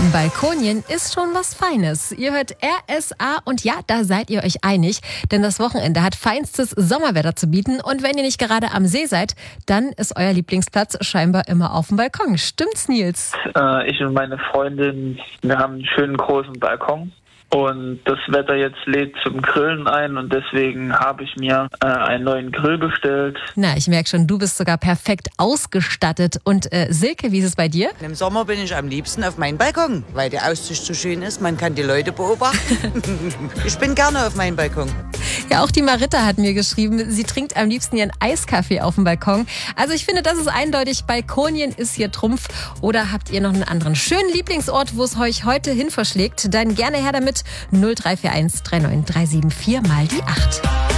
Balkonien ist schon was Feines. Ihr hört RSA und ja, da seid ihr euch einig, denn das Wochenende hat feinstes Sommerwetter zu bieten und wenn ihr nicht gerade am See seid, dann ist euer Lieblingsplatz scheinbar immer auf dem Balkon. Stimmt's, Nils? Ich und meine Freundin, wir haben einen schönen großen Balkon. Und das Wetter jetzt lädt zum Grillen ein und deswegen habe ich mir einen neuen Grill bestellt. Na, ich merke schon, du bist sogar perfekt ausgestattet. Und Silke, wie ist es bei dir? Im Sommer bin ich am liebsten auf meinem Balkon, weil der Aussicht so schön ist. Man kann die Leute beobachten. Ich bin gerne auf meinem Balkon. Ja, auch die Marita hat mir geschrieben, sie trinkt am liebsten ihren Eiskaffee auf dem Balkon. Also ich finde, das ist eindeutig, Balkonien ist hier Trumpf. Oder habt ihr noch einen anderen schönen Lieblingsort, wo es euch heute hin verschlägt? Dann gerne her damit. 0341 39 374 mal die 8.